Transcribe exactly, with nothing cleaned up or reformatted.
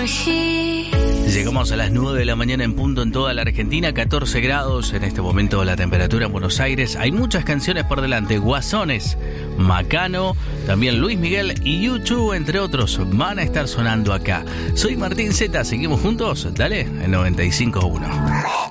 Llegamos a las nueve de la mañana en punto en toda la Argentina, catorce grados en este momento la temperatura en Buenos Aires. Hay muchas canciones por delante, Guasones, Macano, también Luis Miguel y YouTube, entre otros, van a estar sonando acá. Soy Martín Zeta, seguimos juntos, dale, en noventa y cinco punto uno.